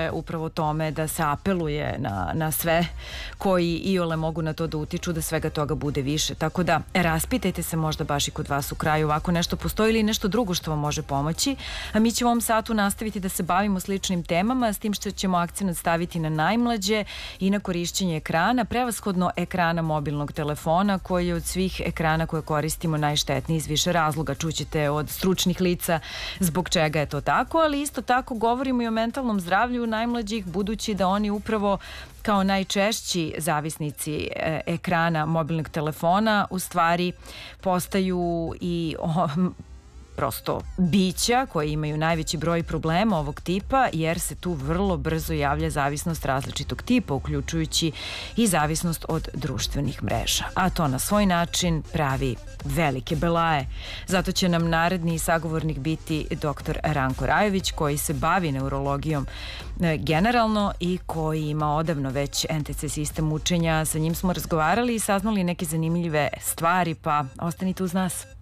služe upravo tome da se apeluje na sve koji iole mogu na to da utiču, da svega toga bude više. Tako da raspitajte se, možda baš i kod vas u kraju ovako nešto postoji ili nešto drugo što vam može pomoći. A mi ćemo u ovom satu nastaviti da se bavimo sličnim temama, s tim što ćemo akcenat staviti na najmlađe i na korišćenje ekrana, prevashodno ekrana mobilnog telefona, koji je od svih ekrana koje koristimo najštetniji iz više razloga. Čućete od stručnih lica zbog čega je to tako, ali isto tako govorimo i o mentalnom zdravlju najmlađih, budući da oni upravo kao najčešći zavisnici ekrana mobilnog telefona u stvari postaju i prosto bića koje imaju najveći broj problema ovog tipa, jer se tu vrlo brzo javlja zavisnost različitog tipa, uključujući i zavisnost od društvenih mreža. A to na svoj način pravi velike belaje. Zato će nam naredni sagovornik biti dr. Ranko Rajović, koji se bavi neurologijom generalno i koji ima odavno već NTC sistem učenja. Sa njim smo razgovarali i saznali neke zanimljive stvari, pa ostanite uz nas.